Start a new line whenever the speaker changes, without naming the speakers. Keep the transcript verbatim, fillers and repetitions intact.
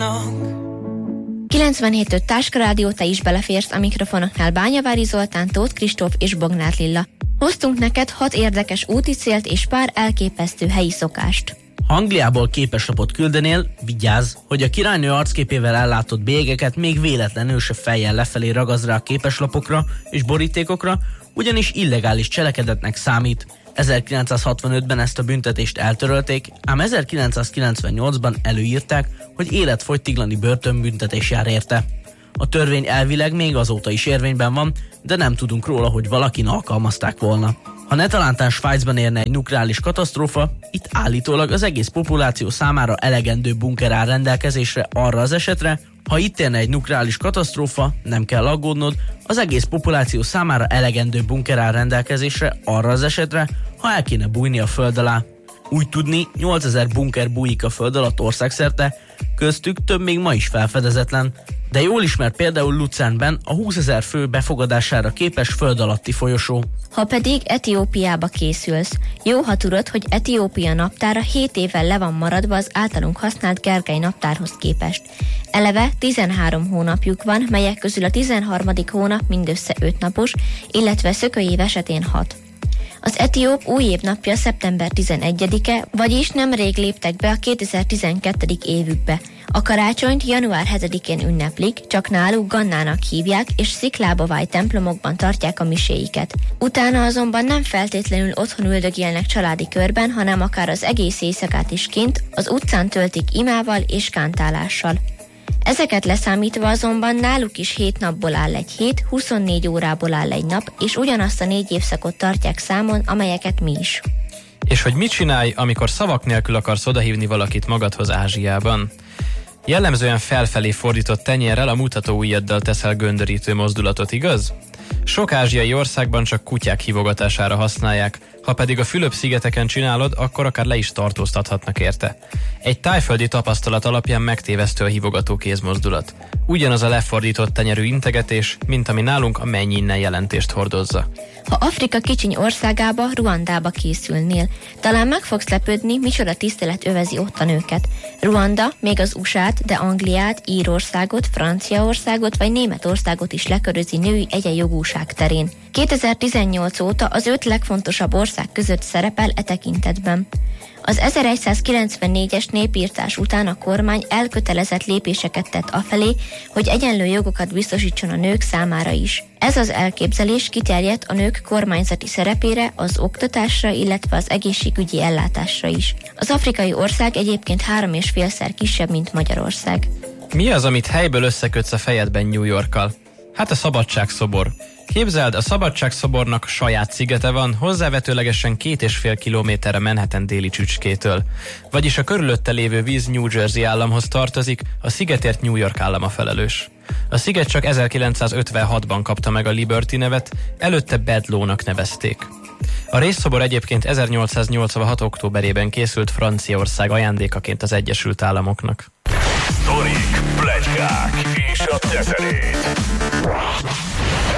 kilencvenhét öt Táska Rádió, te is beleférsz, a mikrofonoknál Bányavári Zoltán, Tóth Kristóf és Bognár Lilla. Hoztunk neked hat érdekes úti célt és pár elképesztő helyi szokást.
Ha Angliából képeslapot küldenél, vigyázz, hogy a királynő arcképével ellátott bélyegeket még véletlenül se fejjel lefelé ragazd rá a képeslapokra és borítékokra, ugyanis illegális cselekedetnek számít. ezerkilencszázhatvanötben ezt a büntetést eltörölték, ám ezerkilencszázkilencvennyolcban előírták, hogy életfogytiglani börtönbüntetés jár érte. A törvény elvileg még azóta is érvényben van, de nem tudunk róla, hogy valakin alkalmazták volna. Ha netalántán Svájcban érne egy nukleáris katasztrófa, itt állítólag az egész populáció számára elegendő bunker áll rendelkezésre arra az esetre, ha itt érne egy nukleáris katasztrófa, nem kell aggódnod, az egész populáció számára elegendő bunker áll rendelkezésre arra az esetre, ha el kéne bújni a föld alá. Úgy tudni, nyolcezer bunker bújik a föld alatt országszerte, köztük több még ma is felfedezetlen, de jól ismert például Luzernben a húszezer fő befogadására képes föld alatti folyosó.
Ha pedig Etiópiába készülsz, jó, ha tudod, hogy Etiópia naptára hét évvel le van maradva az általunk használt Gergely naptárhoz képest. Eleve tizenhárom hónapjuk van, melyek közül a tizenharmadik hónap mindössze öt napos, illetve szökői év esetén hat. Az etióp új év napja szeptember tizenegyedike, vagyis nemrég léptek be a kétezer-tizenkettő. évükbe. A karácsonyt január hetedikén ünneplik, csak náluk Gannának hívják, és sziklába vájt templomokban tartják a miséiket. Utána azonban nem feltétlenül otthon üldögélnek családi körben, hanem akár az egész éjszakát is kint, az utcán töltik imával és kántálással. Ezeket leszámítva azonban náluk is hét napból áll egy hét, huszonnégy órából áll egy nap, és ugyanazt a négy évszakot tartják számon, amelyeket mi is.
És hogy mit csinálj, amikor szavak nélkül akarsz odahívni valakit magadhoz Ázsiában? Jellemzően felfelé fordított tenyérrel, a mutatóujjaddal teszel göndörítő mozdulatot, igaz? Sok ázsiai országban csak kutyák hívogatására használják, ha pedig a Fülöp-szigeteken csinálod, akkor akár le is tartóztathatnak érte. Egy tájföldi tapasztalat alapján megtévesztő a hívogató kézmozdulat. Ugyanaz a lefordított tenyerű integetés, mint ami nálunk a menj innen jelentést hordozza.
Ha Afrika kicsiny országába, Ruandába készülnél, talán meg fogsz lepődni, micsoda tisztelet övezi ott a nőket. Ruanda még az u es á-t, de Angliát, Írországot, Franciaországot vagy Németországot is lekörözi női egyenjogúság terén. kétezer-tizennyolc óta az öt legfontosabb ország között szerepel e tekintetben. Az ezeregyszázkilencvennégyes népírtás után a kormány elkötelezett lépéseket tett afelé, hogy egyenlő jogokat biztosítson a nők számára is. Ez az elképzelés kiterjedt a nők kormányzati szerepére, az oktatásra, illetve az egészségügyi ellátásra is. Az afrikai ország egyébként három és félszer kisebb, mint Magyarország.
Mi az, amit helyből összekötsz a fejedben New Yorkkal? Hát a Szabadságszobor. Képzeld, a Szabadságszobornak saját szigete van, hozzávetőlegesen két és fél kilométerre Manhattan déli csücskétől. Vagyis a körülötte lévő víz New Jersey államhoz tartozik, a szigetért New York állam a felelős. A sziget csak ezerkilencszázötvenhatban kapta meg a Liberty nevet, előtte Bedloe-nak nevezték. A részszobor egyébként ezernyolcszáznyolcvanhat októberében készült Franciaország ajándékaként az Egyesült Államoknak.
Sztorik, pletykák és a teszerét.